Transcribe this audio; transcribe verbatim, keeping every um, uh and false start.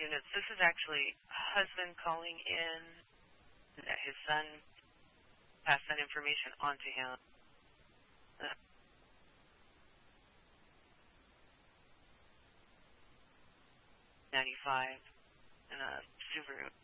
units. This is actually a husband calling in that his son passed that information on to him. Uh, ninety-five in a Subaru.